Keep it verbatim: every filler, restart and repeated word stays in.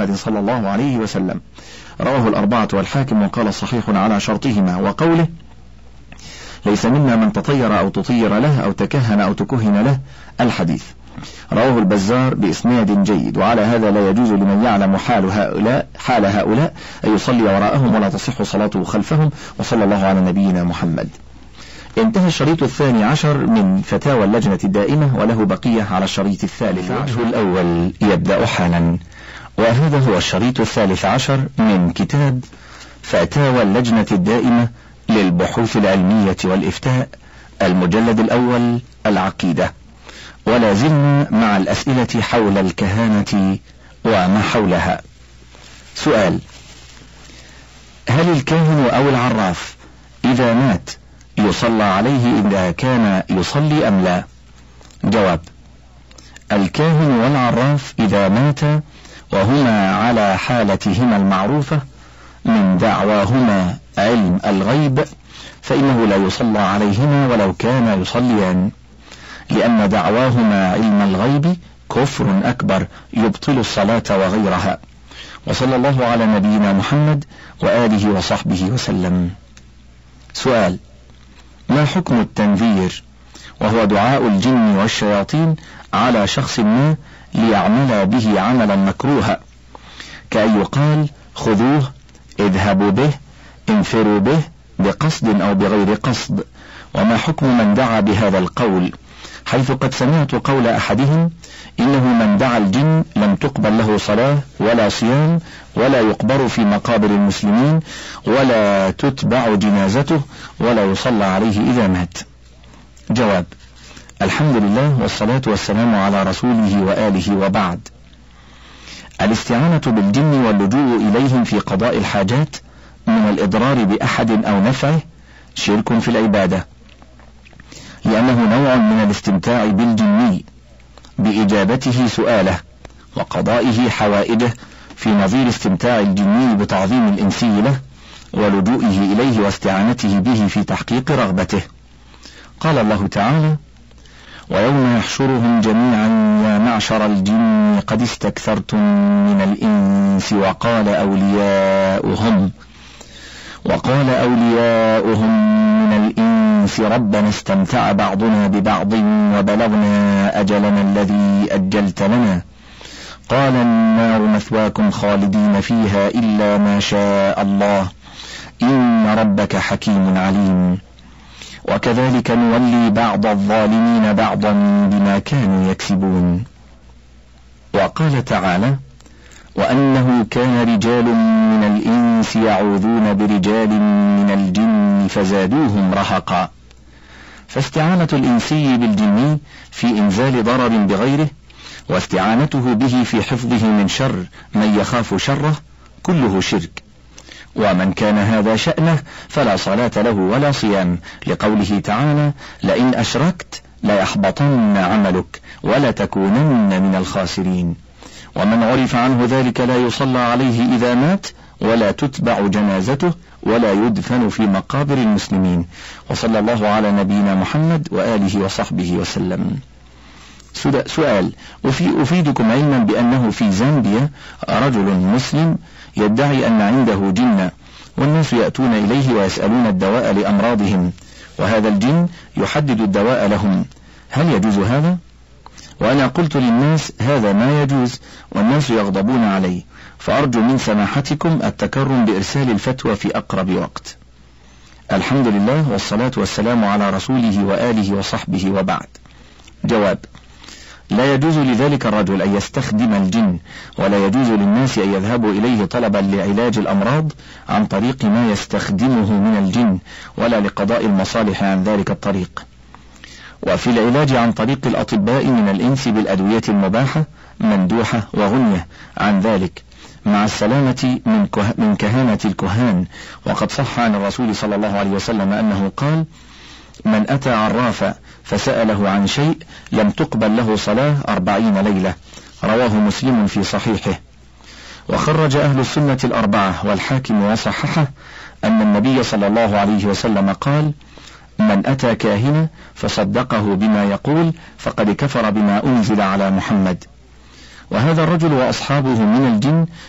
محمد صلى الله عليه وسلم. رواه الأربعة والحاكم وقال صحيح على شرطهما. وقوله ليس منا من تطير أو تطير له أو تكهن أو تكهن له الحديث. رواه البزار بإسناد جيد. وعلى هذا لا يجوز لمن يعلم حال هؤلاء حال هؤلاء أن يصلي وراءهم ولا تصح صلاته خلفهم. وصلى الله على نبينا محمد. انتهى الشريط الثاني عشر من فتاوى اللجنة الدائمة، وله بقية على الشريط الثالث عشر. الأول يبدأ حالا، وهذا هو الشريط الثالث عشر من كتاب فتاوى اللجنة الدائمة للبحوث العلمية والإفتاء، المجلد الأول العقيدة. ولا زلنا مع الأسئلة حول الكهانة وما حولها. سؤال: هل الكاهن أو العراف إذا مات يصلى عليه إذا كان يصلي أم لا؟ جواب: الكاهن والعراف إذا مات وهما على حالتهما المعروفة من دعواهما علم الغيب فإنه لا يصلى عليهما ولو كان يصليان، لأن دعواهما علم الغيب كفر أكبر يبطل الصلاة وغيرها. وصلى الله على نبينا محمد وآله وصحبه وسلم. سؤال: ما حكم التنذير، وهو دعاء الجن والشياطين على شخص ما ليعمل به عملا مكروها، كأن يقال خذوه، اذهبوا به، انفروا به، بقصد أو بغير قصد؟ وما حكم من دعا بهذا القول، حيث قد سمعت قول أحدهم إنه من دعا الجن لم تقبل له صلاة ولا صيام ولا يقبر في مقابر المسلمين ولا تتبع جنازته ولا يصلى عليه إذا مات؟ جواب: الحمد لله والصلاة والسلام على رسوله وآله، وبعد. الاستعانة بالجن واللجوء إليهم في قضاء الحاجات من الإضرار بأحد أو نفعه شرك في العبادة، لأنه نوع من الاستمتاع بالجني بإجابته سؤاله وقضائه حوائجه، في نظير استمتاع الجني بتعظيم الإنسي له ولجوئه إليه واستعانته به في تحقيق رغبته. قال الله تعالى: ويوم يحشرهم جميعا يا معشر الجن قد استكثرتم من الإنس وقال أولياؤهم وقال أولياؤهم من الإنس ربنا استمتع بعضنا ببعض وبلغنا أجلنا الذي أجلت لنا قال النار مثواكم خالدين فيها إلا ما شاء الله إن ربك حكيم عليم. وكذلك نولي بعض الظالمين بعضا بما كانوا يكسبون. وقال تعالى: وأنه كان رجال من الإنس يعوذون برجال من الجن فزادوهم رهقا. فاستعانة الإنسي بالجني في إنزال ضرر بغيره واستعانته به في حفظه من شر من يخاف شره كله شرك، ومن كان هذا شأنه فلا صلاة له ولا صيام، لقوله تعالى: لئن أشركت ليحبطن عملك ولتكونن من الخاسرين. ومن عرف عنه ذلك لا يصلى عليه إذا مات ولا تتبع جنازته ولا يدفن في مقابر المسلمين. وصلى الله على نبينا محمد وآله وصحبه وسلم. سؤال: أفيدكم علما بأنه في زامبيا رجل مسلم يدعي أن عنده جن، والناس يأتون إليه ويسألون الدواء لأمراضهم، وهذا الجن يحدد الدواء لهم، هل يجوز هذا؟ وأنا قلت للناس هذا ما يجوز والناس يغضبون علي، فأرجو من سماحتكم التكرم بإرسال الفتوى في أقرب وقت. الحمد لله والصلاة والسلام على رسوله وآله وصحبه، وبعد. جواب: لا يجوز لذلك الرجل أن يستخدم الجن، ولا يجوز للناس أن يذهبوا إليه طلبا لعلاج الأمراض عن طريق ما يستخدمه من الجن، ولا لقضاء المصالح عن ذلك الطريق. وفي العلاج عن طريق الأطباء من الإنس بالأدوية المباحة مندوحة وغنية عن ذلك، مع السلامة من, كه من كهانة الكهان. وقد صح عن الرسول صلى الله عليه وسلم أنه قال: من أتى عرافا فسأله عن شيء لم تقبل له صلاة أربعين ليلة. رواه مسلم في صحيحه. وخرج أهل السنة الأربعة والحاكم وصححه أن النبي صلى الله عليه وسلم قال: من أتى كاهنا فصدقه بما يقول فقد كفر بما أنزل على محمد. وهذا الرجل وأصحابه من الجن